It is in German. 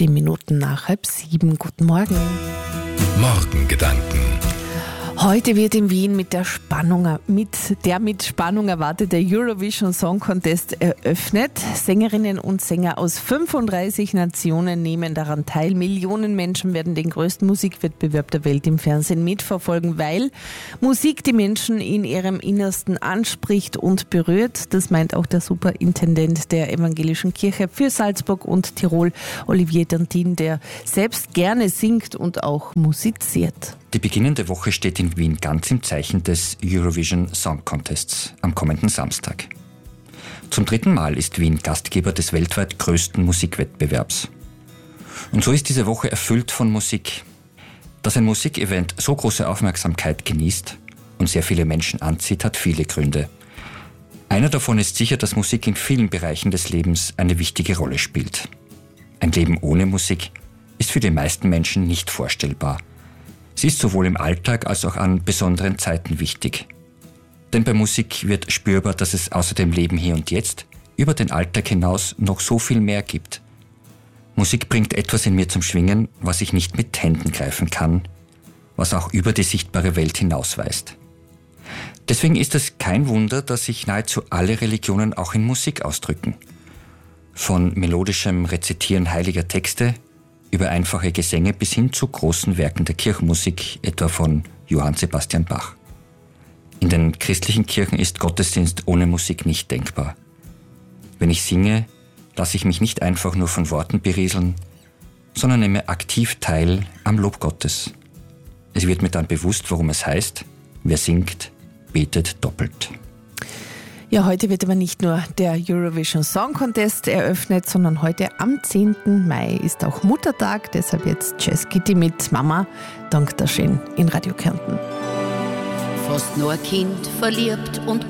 10 Minuten nach 6:30. Guten Morgen. Morgengedanken. Heute wird in Wien mit Spannung erwartete Eurovision Song Contest eröffnet. Sängerinnen und Sänger aus 35 Nationen nehmen daran teil. Millionen Menschen werden den größten Musikwettbewerb der Welt im Fernsehen mitverfolgen, weil Musik die Menschen in ihrem Innersten anspricht und berührt. Das meint auch der Superintendent der Evangelischen Kirche für Salzburg und Tirol, Olivier Dantin, der selbst gerne singt und auch musiziert. Die beginnende Woche steht in Wien ganz im Zeichen des Eurovision Song Contests am kommenden Samstag. Zum 3. Mal ist Wien Gastgeber des weltweit größten Musikwettbewerbs. Und so ist diese Woche erfüllt von Musik. Dass ein Musikevent so große Aufmerksamkeit genießt und sehr viele Menschen anzieht, hat viele Gründe. Einer davon ist sicher, dass Musik in vielen Bereichen des Lebens eine wichtige Rolle spielt. Ein Leben ohne Musik ist für die meisten Menschen nicht vorstellbar. Sie ist sowohl im Alltag als auch an besonderen Zeiten wichtig. Denn bei Musik wird spürbar, dass es außer dem Leben hier und jetzt über den Alltag hinaus noch so viel mehr gibt. Musik bringt etwas in mir zum Schwingen, was ich nicht mit Händen greifen kann, was auch über die sichtbare Welt hinausweist. Deswegen ist es kein Wunder, dass sich nahezu alle Religionen auch in Musik ausdrücken. Von melodischem Rezitieren heiliger Texte über einfache Gesänge bis hin zu großen Werken der Kirchenmusik, etwa von Johann Sebastian Bach. In den christlichen Kirchen ist Gottesdienst ohne Musik nicht denkbar. Wenn ich singe, lasse ich mich nicht einfach nur von Worten berieseln, sondern nehme aktiv teil am Lob Gottes. Es wird mir dann bewusst, worum es heißt: Wer singt, betet doppelt. Ja, heute wird aber nicht nur der Eurovision Song Contest eröffnet, sondern heute am 10. Mai ist auch Muttertag. Deshalb jetzt Jazz Kitty mit Mama, dank der Schön in Radio Kärnten. Fast nur ein Kind verliebt und